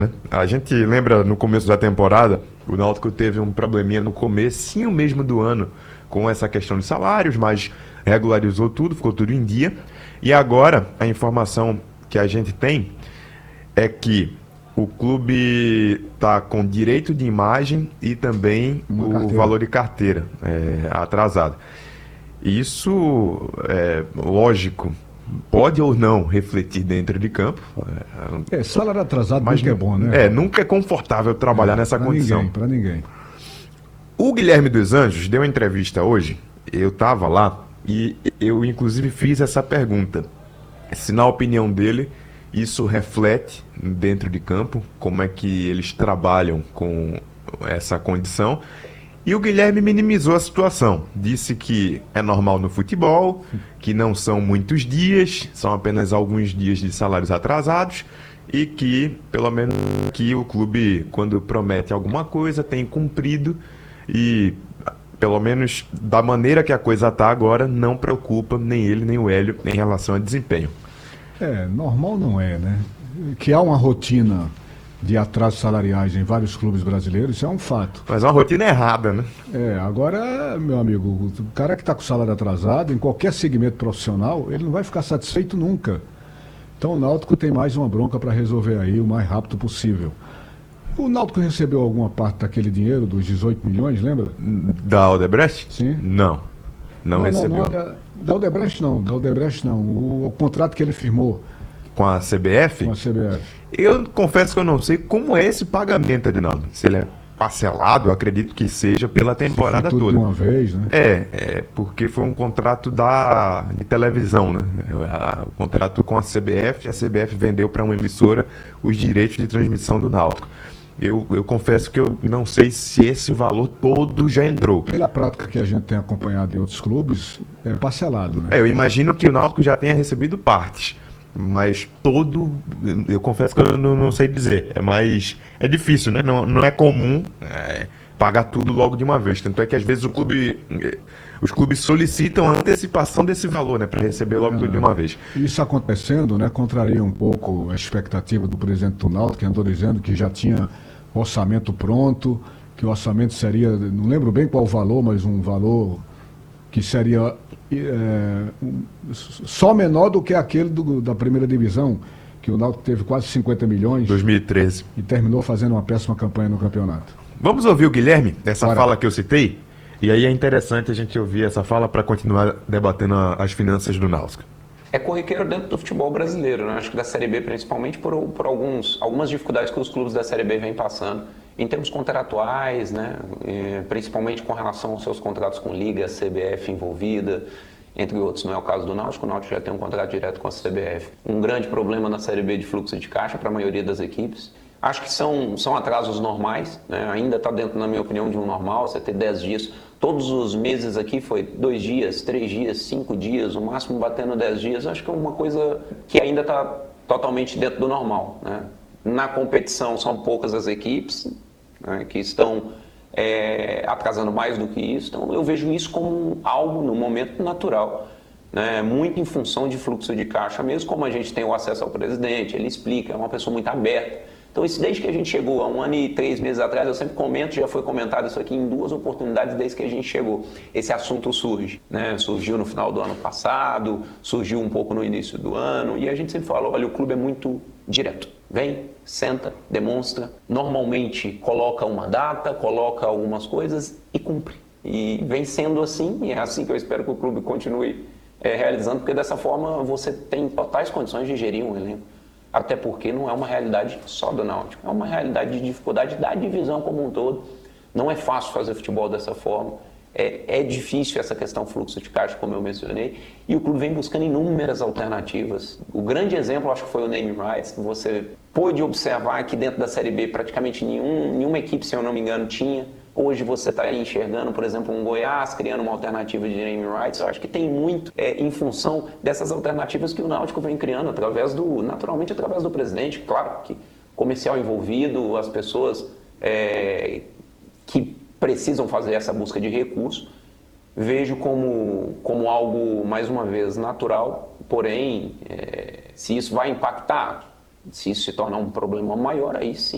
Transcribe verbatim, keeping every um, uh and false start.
A gente lembra no começo da temporada, o Náutico teve um probleminha no comecinho mesmo do ano com essa questão de salários, mas regularizou tudo, ficou tudo em dia. E agora a informação que a gente tem é que o clube está com direito de imagem e também Uma o carteira. valor de carteira é, atrasado. Isso é lógico, pode ou não refletir dentro de campo. É, salário atrasado Mas nunca é bom, né? é, nunca é confortável trabalhar nessa Pra condição. ninguém, pra ninguém. O Guilherme dos Anjos deu uma entrevista hoje, eu estava lá, e eu inclusive fiz essa pergunta. Se na opinião dele, isso reflete dentro de campo, como é que eles trabalham com essa condição. E o Guilherme minimizou a situação, disse que é normal no futebol, que não são muitos dias, são apenas alguns dias de salários atrasados, e que, pelo menos, que o clube, quando promete alguma coisa, tem cumprido e, pelo menos da maneira que a coisa está agora, não preocupa nem ele nem o Hélio em relação a desempenho. É, normal não é, né? Que há uma rotina de atrasos salariais em vários clubes brasileiros, isso é um fato. Mas é uma rotina errada, né? É, agora, meu amigo, o cara que está com salário atrasado, em qualquer segmento profissional, ele não vai ficar satisfeito nunca. Então o Náutico tem mais uma bronca para resolver aí o mais rápido possível. O Náutico recebeu alguma parte daquele dinheiro, dos dezoito milhões, lembra? Da Odebrecht? Sim. Não, não, recebeu. Não, da, da Odebrecht não, da Odebrecht não. O, o contrato que ele firmou Com a C B F? com a C B F. Eu confesso que eu não sei como é esse pagamento, Adinaldo. Se ele é parcelado, eu acredito que seja pela temporada Tudo toda. de uma vez, né? É, é, porque foi um contrato da, de televisão, né? A- O contrato com a C B F, a C B F vendeu para uma emissora os direitos de transmissão do Náutico. Eu, eu confesso que eu não sei se esse valor todo já entrou. Pela prática que a gente tem acompanhado em outros clubes, é parcelado, né? É, eu imagino que o Náutico já tenha recebido partes, mas todo, eu confesso que eu não, não sei dizer. É mais, é difícil, né? Não, não é comum é, pagar tudo logo de uma vez. Tanto é que às vezes o clube, eh, os clubes solicitam a antecipação desse valor, né, para receber logo tudo de uma vez. Isso acontecendo, né, contraria um pouco a expectativa do presidente do Náutico, que andou dizendo que já tinha orçamento pronto, que o orçamento seria, não lembro bem qual o valor, mas um valor que seria é, um, só menor do que aquele do, da primeira divisão, que o Náutico teve quase cinquenta milhões dois mil e treze. e terminou fazendo uma péssima campanha no campeonato. Vamos ouvir o Guilherme, essa Bora. fala que eu citei? E aí é interessante a gente ouvir essa fala para continuar debatendo a- as finanças do Náutico. É corriqueiro dentro do futebol brasileiro, né? Acho que da Série B principalmente por, por alguns, algumas dificuldades que os clubes da Série B vêm passando em termos contratuais, né? E, principalmente com relação aos seus contratos com Liga, C B F envolvida, entre outros. Não é o caso do Náutico, o Náutico já tem um contrato direto com a C B F. Um grande problema na Série B de fluxo de caixa para a maioria das equipes. Acho que são, são atrasos normais, né? Ainda está dentro, na minha opinião, de um normal, você ter dez dias. Todos os meses aqui foi dois dias, três dias, cinco dias, o máximo batendo dez dias. Acho que é uma coisa que ainda está totalmente dentro do normal, né? Na competição são poucas as equipes, né, que estão é, atrasando mais do que isso. Então eu vejo isso como algo no momento natural, né, muito em função de fluxo de caixa, mesmo como a gente tem o acesso ao presidente, ele explica, é uma pessoa muito aberta. Então isso desde que a gente chegou, há um ano e três meses atrás, eu sempre comento, já foi comentado isso aqui em duas oportunidades desde que a gente chegou. Esse assunto surge, né? Surgiu no final do ano passado, surgiu um pouco no início do ano, e a gente sempre fala, olha, o clube é muito direto. Vem, senta, demonstra, normalmente coloca uma data, coloca algumas coisas e cumpre. E vem sendo assim, e é assim que eu espero que o clube continue é, realizando, porque dessa forma você tem totais condições de gerir um elenco. Até porque não é uma realidade só do Náutico, é uma realidade de dificuldade da divisão como um todo. Não é fácil fazer futebol dessa forma, é, é difícil essa questão fluxo de caixa, como eu mencionei, e o clube vem buscando inúmeras alternativas. O grande exemplo, acho que foi o naming rights, que você pôde observar que dentro da Série B praticamente nenhum, nenhuma equipe, se eu não me engano, tinha. Hoje você está enxergando, por exemplo, um Goiás criando uma alternativa de naming rights. Eu acho que tem muito é, em função dessas alternativas que o Náutico vem criando, através do, naturalmente através do presidente, claro que comercial envolvido, as pessoas é, que precisam fazer essa busca de recurso. Vejo como, como algo, mais uma vez, natural, porém, é, se isso vai impactar, se isso se tornar um problema maior, aí sim.